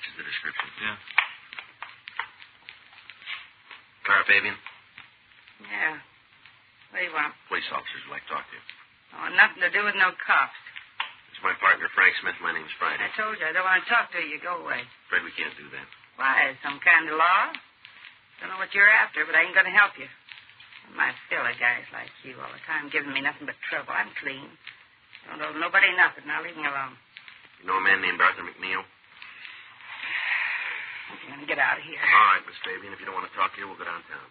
Matches the description. Yeah. Clara Fabian? Yeah. What do you want? Police officers would like to talk to you. Oh, nothing to do with no cops. It's my partner, Frank Smith. My name's Friday. I told you, I don't want to talk to you. Go away. Afraid we can't do that. Why? Some kind of law? Don't know what you're after, but I ain't going to help you. My filler guys like you all the time giving me nothing but trouble. I'm clean. Don't owe nobody nothing. Now leave me alone. You know a man named Arthur McNeil? I'm going to get out of here. All right, Miss Fabian. If you don't want to talk here, we'll go downtown.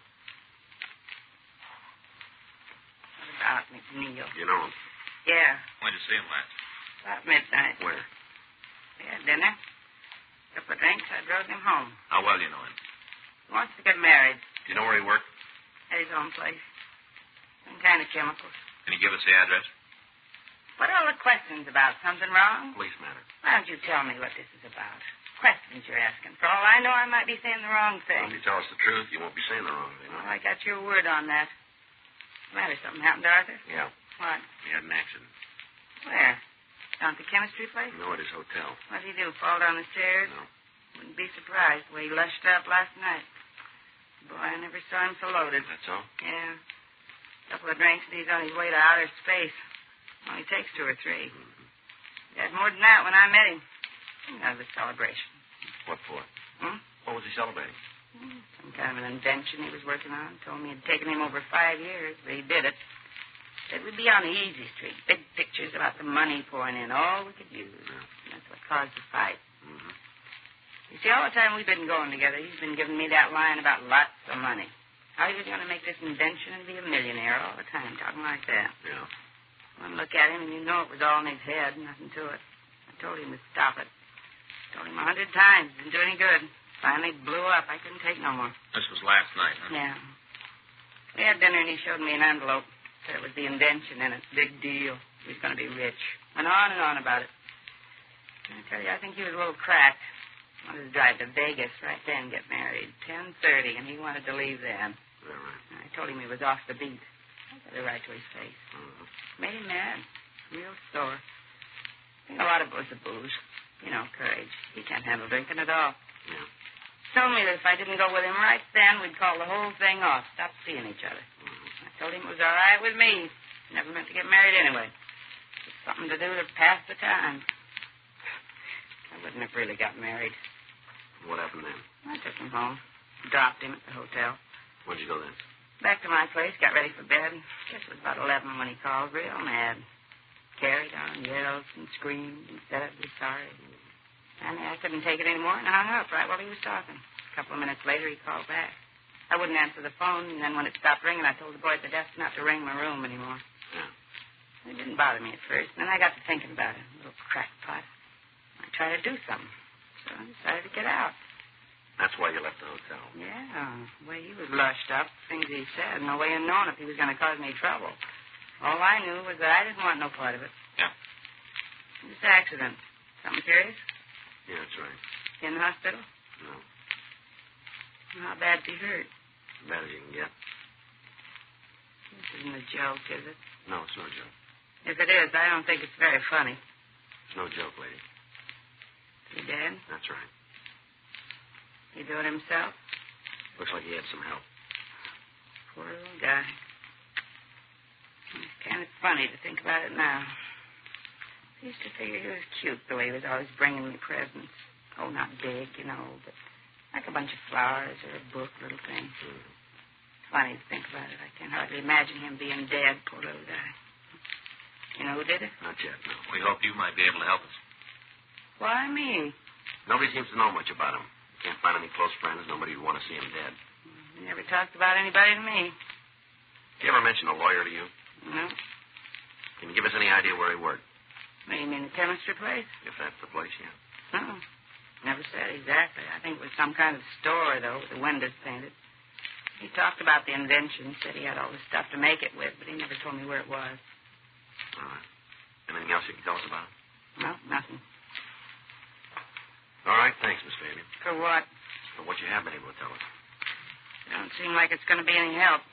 What about McNeil? You know him? Yeah. When'd you see him last? About midnight. Where? We had dinner. Couple of drinks. I drove him home. How well do you know him? He wants to get married. Do you know where he worked? At his own place. Some kind of chemicals. Can you give us the address? What are all the questions about? Something wrong? Police matter. Why don't you tell me what this is about? Questions you're asking. For all I know, I might be saying the wrong Well, thing. if you tell us the truth, you won't be saying the wrong thing. Well, I got your word on that. What's the matter? Something happened to Arthur? Yeah. What? He had an accident. Where? Down at the chemistry place? No, at his hotel. What did he do? Fall down the stairs? No. Wouldn't be surprised the way he lushed up last night. Boy, I never saw him so loaded. That's all? Yeah. A couple of drinks and he's on his way to outer space. Only takes 2 or 3. Mm-hmm. He had more than that when I met him. That was a celebration. What for? Hmm? What was he celebrating? Some kind of an invention he was working on. Told me it had taken him over 5 years, but he did it. Said we'd be on the easy street. Big pictures about the money pouring in. All we could use. Yeah. That's what caused the fight. Mm-hmm. You see, all the time we've been going together, he's been giving me that line about lots of money. How he was going to make this invention and be a millionaire all the time, talking like that. Yeah. One look at him and you know it was all in his head, nothing to it. I told him to stop it. Told him 100 times. Didn't do any good. Finally blew up. I couldn't take no more. This was last night, huh? Yeah. We had dinner and he showed me an envelope. Said it was the invention in it. Big deal. He was going to be rich. Went on and on about it. I tell you, I think he was a little cracked. Wanted to drive to Vegas right then, get married. 10:30, and he wanted to leave then. Yeah, right. I told him he was off the beat. I said it right to his face. Mm-hmm. Made him mad. Real sore. I think a lot of it was the booze. You know, courage. He can't handle drinking at all. Yeah. Told me that if I didn't go with him right then, we'd call the whole thing off. Stop seeing each other. Mm-hmm. I told him it was all right with me. Never meant to get married anyway. Just something to do to pass the time. I wouldn't have really got married. What happened then? I took him home. Dropped him at the hotel. Where'd you go then? Back to my place, got ready for bed. Guess it was about 11 when he called, real mad. Carried on, yelled and screamed and said I'd be sorry. And I couldn't take it anymore and hung up right while he was talking. A couple of minutes later, he called back. I wouldn't answer the phone, and then when it stopped ringing, I told the boy at the desk not to ring my room anymore. Yeah. It didn't bother me at first, and then I got to thinking about it. A little crackpot. I tried to do something, so I decided to get out. That's why you left the hotel. Yeah, the way he was lushed up, things he said, no way of knowing if he was going to cause me trouble. All I knew was that I didn't want no part of it. Yeah. This accident, something serious? Yeah, that's right. In the hospital? No. How bad's he hurt? As bad as you can get. This isn't a joke, is it? No, it's no joke. If it is, I don't think it's very funny. It's no joke, lady. He dead? That's right. He do it himself? Looks like he had some help. Poor little guy. It's kind of funny to think about it now. I used to figure he was cute the way he was always bringing me presents. Oh, not big, you know, but like a bunch of flowers or a book, little thing. Mm-hmm. Funny to think about it. I can hardly imagine him being dead, poor little guy. You know who did it? Not yet, no. We hope you might be able to help us. Why me? Nobody seems to know much about him. Can't find any close friends. Nobody would want to see him dead. He never talked about anybody to me. Did he ever mention a lawyer to you? No. Can you give us any idea where he worked? What, you mean the chemistry place? If that's the place, yeah. No. Never said exactly. I think it was some kind of store, though, with the windows painted. He talked about the invention, said he had all the stuff to make it with, but he never told me where it was. All right. Anything else you can tell us about it? No, nothing. All right, thanks, Miss Fabian. For what? For what you have been able to tell us. Don't seem like it's going to be any help.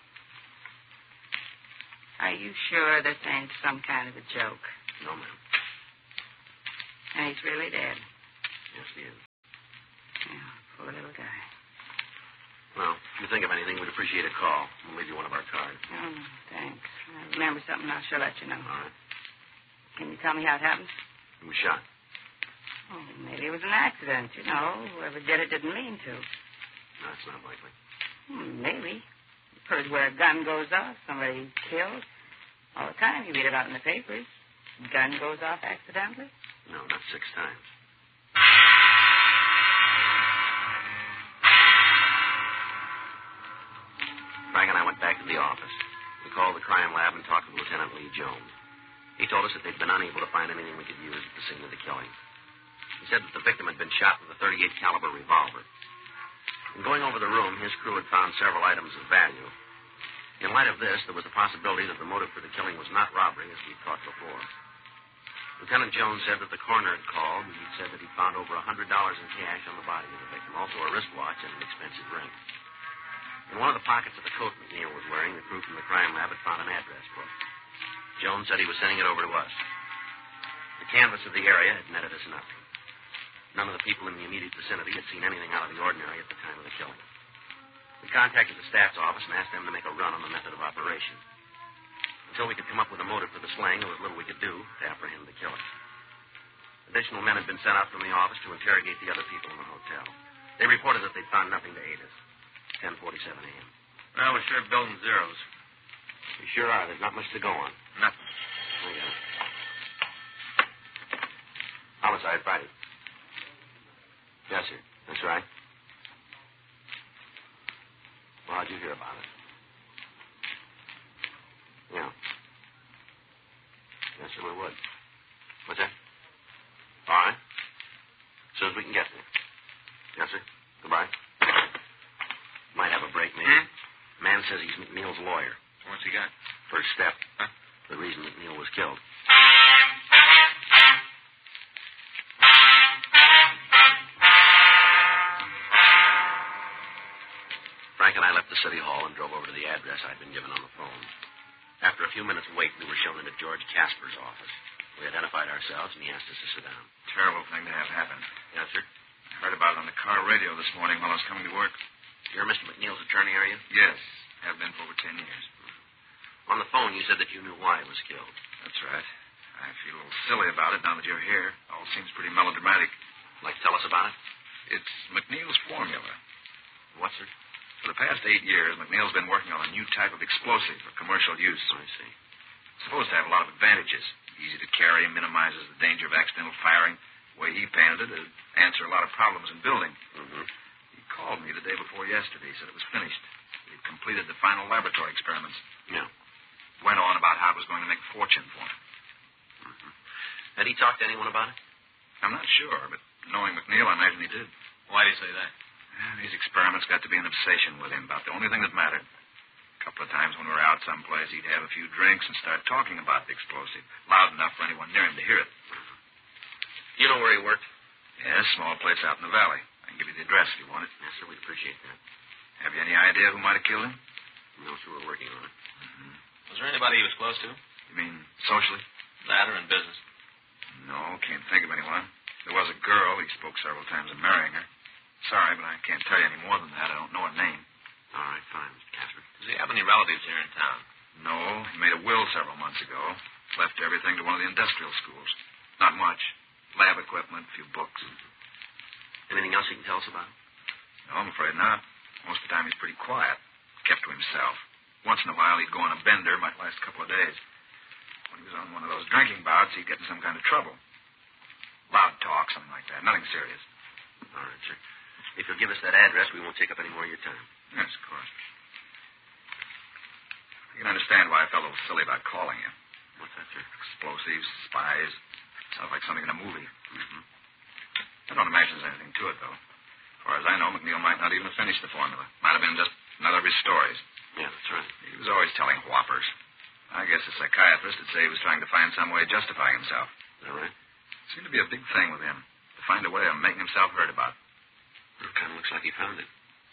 Are you sure this ain't some kind of a joke? No, ma'am. And he's really dead? Yes, he is. If you think of anything, we'd appreciate a call. We'll leave you one of our cards. Oh, thanks. I remember something, I'll sure let you know. All right. Can you tell me how it happened? Who was shot? Oh, maybe it was an accident, you know. Whoever did it didn't mean to. No, it's not likely. Maybe. You've heard where a gun goes off, somebody's killed. All the time you read about in the papers. Gun goes off accidentally. No, not 6 times. Frank and I went back to the office. We called the crime lab and talked with Lieutenant Lee Jones. He told us that they'd been unable to find anything we could use at the scene of the killing. He said that the victim had been shot with a .38 caliber revolver. In going over the room, his crew had found several items of value. In light of this, there was a possibility that the motive for the killing was not robbery, as we'd thought before. Lieutenant Jones said that the coroner had called, and he'd said that he'd found over $100 in cash on the body of the victim, also a wristwatch and an expensive ring. In one of the pockets of the coat McNeil was wearing, the crew from the crime lab had found an address book. Jones said he was sending it over to us. The canvass of the area had netted us nothing. None of the people in the immediate vicinity had seen anything out of the ordinary at the time of the killing. We contacted the staff's office and asked them to make a run on the method of operation. Until we could come up with a motive for the slaying, there was little we could do to apprehend the killer. Additional men had been sent out from the office to interrogate the other people in the hotel. They reported that they'd found nothing to aid us. 10:47 a.m. Well, we're sure building zeros. We sure are. There's not much to go on. Nothing. I got it. Homicide, Friday. Yes, sir. That's right. Well, how'd you hear about it? Yeah. Yes, sir, we would. What's that? All right. As soon as we can get there. Yes, sir. Goodbye. Might have a break, maybe. Man says he's McNeil's lawyer. What's he got? First step. Huh? The reason McNeil was killed. Frank and I left the city hall and drove over to the address I'd been given on the phone. After a few minutes' wait, we were shown into George Casper's office. We identified ourselves, and he asked us to sit down. Terrible thing to have happen. Yes, sir. I heard about it on the car radio this morning while I was coming to work. You're Mr. McNeil's attorney, are you? Yes. Have been for over 10 years. On the phone, you said that you knew why he was killed. That's right. I feel a little silly about it now that you're here. All seems pretty melodramatic. Like to tell us about it? It's McNeil's formula. What, sir? For the past 8 years, McNeil's been working on a new type of explosive for commercial use. I see. It's supposed to have a lot of advantages. Easy to carry, minimizes the danger of accidental firing. The way he painted it, it'd answer a lot of problems in building. Mm-hmm. He called me the day before yesterday. He said it was finished. He'd completed the final laboratory experiments. Yeah. Went on about how it was going to make a fortune for him. Mm-hmm. Had he talked to anyone about it? I'm not sure, but knowing McNeil, I imagine he did. Why do you say that? These experiments got to be an obsession with him, about the only thing that mattered. A couple of times when we were out someplace, he'd have a few drinks and start talking about the explosive, loud enough for anyone near him to hear it. You know where he worked? Yeah, a small place out in the valley. I can give you the address if you want it. Yes, sir, we'd appreciate that. Have you any idea who might have killed him? No, sir, we're working on it. Mm-hmm. Was there anybody he was close to? You mean socially? That or in business? No, can't think of anyone. There was a girl. He spoke several times of marrying her. Sorry, but I can't tell you any more than that. I don't know her name. All right, fine, Mr. Casper. Does he have any relatives here in town? No, he made a will several months ago. Left everything to one of the industrial schools. Not much. Lab equipment, a few books. Anything else you can tell us about? No, I'm afraid not. Most of the time he's pretty quiet. Kept to himself. Once in a while he'd go on a bender. Might last a couple of days. When he was on one of those drinking bouts, he'd get in some kind of trouble. Loud talk, something like that. Nothing serious. All right, sir. If you'll give us that address, we won't take up any more of your time. Yes, of course. You can understand why I felt a little silly about calling you. What's that, sir? Explosives, spies. Sounds like something in a movie. Mm-hmm. I don't imagine there's anything to it, though. As far as I know, McNeil might not even have finished the formula. Might have been just another of his stories. Yeah, that's right. He was always telling whoppers. I guess a psychiatrist would say he was trying to find some way of justifying himself. Is that right? Seemed to be a big thing with him. To find a way of making himself heard about. It kind of looks like he found it.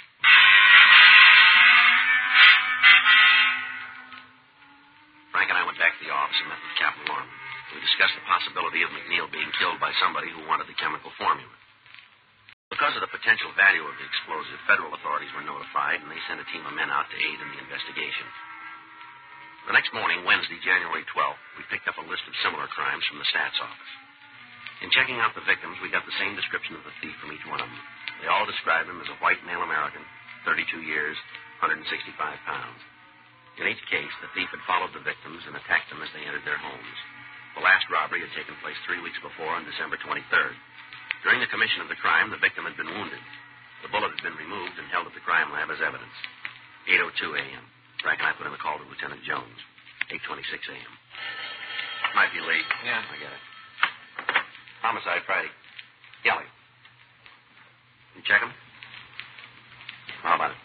Frank and I went back to the office and met with Captain Lorman. We discussed the possibility of McNeil being killed by somebody who wanted the chemical formula. Look up Because of the potential value of the explosive, federal authorities were notified, and they sent a team of men out to aid in the investigation. The next morning, Wednesday, January 12th, we picked up a list of similar crimes from the stats office. In checking out the victims, we got the same description of the thief from each one of them. They all described him as a white male American, 32 years, 165 pounds. In each case, the thief had followed the victims and attacked them as they entered their homes. The last robbery had taken place 3 weeks before on December 23rd. During the commission of the crime, the victim had been wounded. The bullet had been removed and held at the crime lab as evidence. 8:02 a.m. Frank and I put in a call to Lieutenant Jones. 8:26 a.m. Might be late. Yeah. I get it. Homicide Friday. Kelly. You check him? How about it?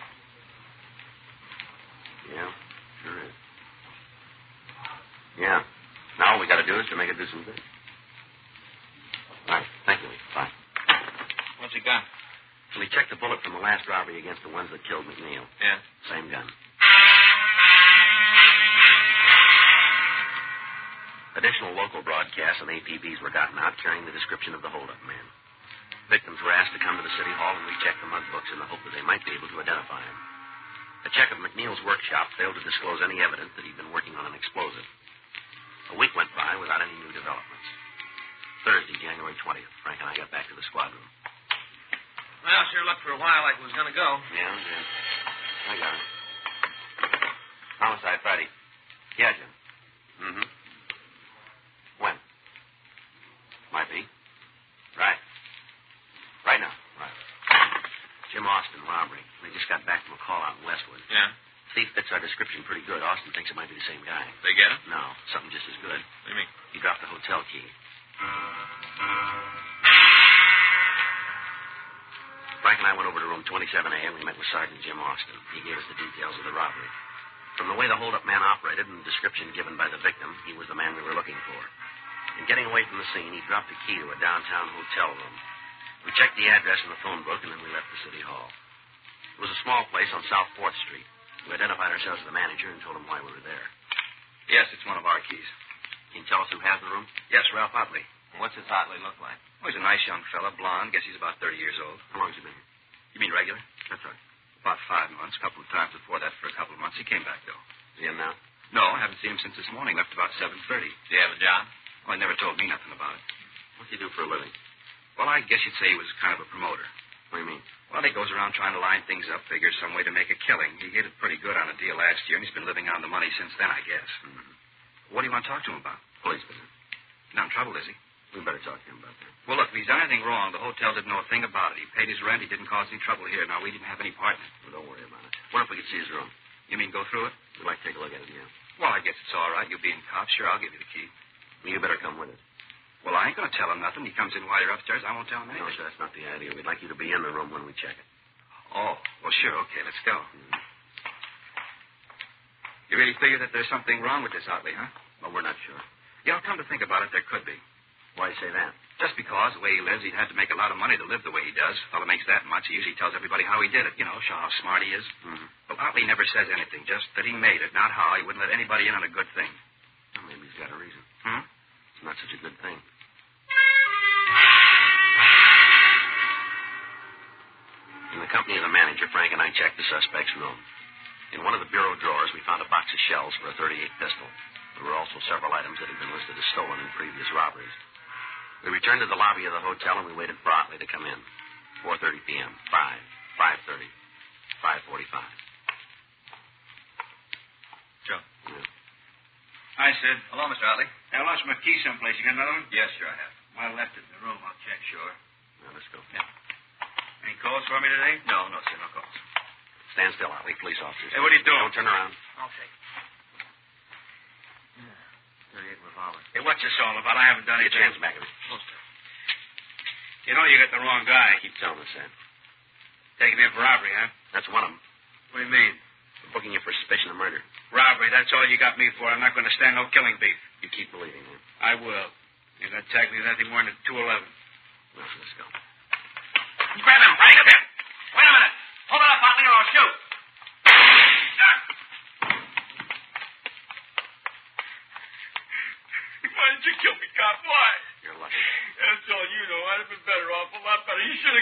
Yeah, sure is. Yeah. Now all we got to do is to make it do some good. All right. Thank you. Bye. What's he got? So we checked the bullet from the last robbery against the ones that killed McNeil. Yeah. Same gun. Additional local broadcasts and APBs were gotten out carrying the description of the holdup man. Victims were asked to come to the city hall and recheck the mug books in the hope that they might be able to identify him. A check of McNeil's workshop failed to disclose any evidence that he'd been working on an explosive. A week went by without any new developments. Thursday, January 20th, Frank and I got back to the squad room. Well, sure looked for a while like it was going to go. Yeah. I got it. Homicide Friday. Yeah, Jim. Mm-hmm. When? Might be. Right. Right now. Right. Jim Austin, robbery. They just got back from a call out in Westwood. Yeah. Thief fits our description pretty good. Austin thinks it might be the same guy. They get him? No, something just as good. What do you mean? He dropped the hotel key. Frank and I went over to room 27A and we met with Sergeant Jim Austin. He gave us the details of the robbery. From the way the hold-up man operated and the description given by the victim, he was the man we were looking for. In getting away from the scene, he dropped the key to a downtown hotel room. We checked the address in the phone book, and then we left the city hall. It was a small place on South 4th Street. We identified ourselves as the manager and told him why we were there. Yes, it's one of our keys. Can you tell us who has the room? Yes, Ralph Otley. What's his Otley look like? Oh, he's a nice young fella, blonde. Guess he's about 30 years old. How long has he been here? You mean regular? That's right. About 5 months. A couple of times before that for a couple of months. He came back, though. Is he in now? No, I haven't seen him since this morning. Left about 7:30. Do you have a job? Oh, he never told me nothing about it. What's he do for a living? Well, I guess you'd say he was kind of a promoter. What do you mean? Well, he goes around trying to line things up, figures some way to make a killing. He hit it pretty good on a deal last year, and he's been living on the money since then, I guess. Mm-hmm. What do you want to talk to him about? Police business. He's not in trouble, is he? We better talk to him about that. Well, look, if he's done anything wrong, the hotel didn't know a thing about it. He paid his rent. He didn't cause any trouble here. Now, we didn't have any part in it. Well, don't worry about it. What if we could see his room? You mean go through it? We'd like to take a look at it, yeah. Well, I guess it's all right. You'll be in cops. Sure, I'll give you the key. Well, you better come with us. Well, I ain't going to tell him nothing. He comes in while you're upstairs. I won't tell him No, anything. sir, that's not the idea. We'd like you to be in the room when we check it. Oh, well, sure. Okay, let's go. Mm-hmm. You really figure that there's something wrong with this Otley, huh? Well, we're not sure. Yeah, come to think about it, there could be. Why do you say that? Just because the way he lives, he'd had to make a lot of money to live the way he does. Fellow makes that much. He usually tells everybody how he did it. You know, show how smart he is. Mm-hmm. Well, Otley never says anything, just that he made it, not how. He wouldn't let anybody in on a good thing. Well, maybe he's got a reason. Hmm? It's not such a good thing. In the company of the manager, Frank and I checked the suspect's room. In one of the bureau drawers, we found a box of shells for a .38 pistol. There were also several items that had been listed as stolen in previous robberies. We returned to the lobby of the hotel, and we waited for Otley to come in. 4:30 p.m., 5:30, 5:45. Joe. Yeah. Hi, Sid. Hello, Mr. Otley. I lost my key someplace. You got another one? Yes, sure I have. I left it in the room. I'll check. Sure. Now, let's go. Yeah. Any calls for me today? No, sir, no calls. Stand still, Otley. Police officers. Hey, what are you doing? Don't turn around. I'll take it. 38 revolver. Hey, what's this all about? I haven't done Get your hands anything. back of me. You know you got the wrong guy. Keep telling us that. Taking him for robbery, huh? That's one of them. What do you mean? We're booking you for suspicion of murder. Robbery. That's all you got me for. I'm not going to stand no killing beef. You keep believing that. I will. You're going to tag me with anything more than 211. Well, let's go. Grab him, Frank. Wait a minute. Hold it up, Otley, or I'll shoot. Why did you kill me, cop? Why? You're lucky. That's all you know. I'd have been better off, a lot better. You should have